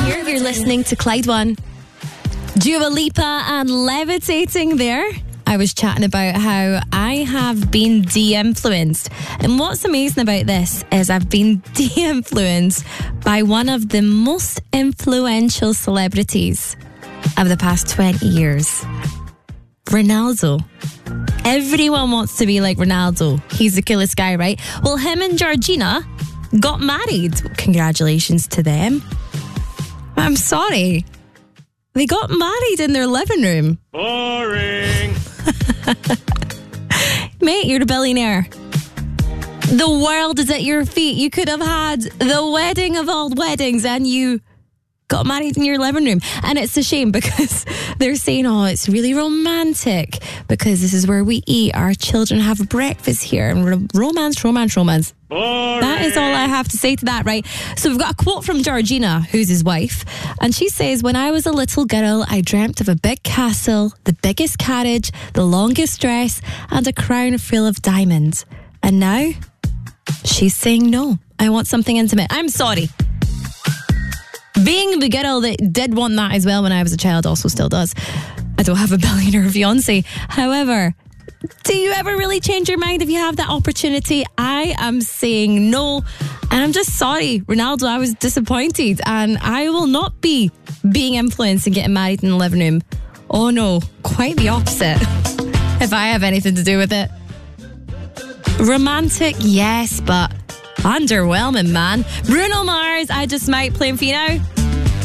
You're listening to Clyde One. Dua Lipa and Levitating there. I was chatting about how I have been de-influenced. And what's amazing about this is I've been de-influenced by one of the most influential celebrities of the past 20 years. Ronaldo. Everyone wants to be like Ronaldo. He's the coolest guy, right? Well, him and Georgina got married. Congratulations to them. I'm sorry. They got married in their living room. Boring. Mate, you're a billionaire. The world is at your feet. You could have had the wedding of all weddings and you got married in your living room. And it's a shame because they're saying, oh, it's really romantic because this is where we eat. Our children have breakfast here. And romance. Boring. That is all I have to say to that, right? So we've got a quote from Georgina, who's his wife. And she says, when I was a little girl, I dreamt of a big castle, the biggest carriage, the longest dress, and a crown full of diamonds. And now she's saying, no, I want something intimate. I'm sorry. Being the girl that did want that as well when I was a child also still does. I don't have a billionaire fiance. However, do you ever really change your mind if you have that opportunity? I am saying no. And I'm just sorry, Ronaldo, I was disappointed. And I will not be being influenced and getting married in the living room. Oh no, quite the opposite. If I have anything to do with it. Romantic, yes, but underwhelming, man. Bruno Mars, I Just Might, playing for you now.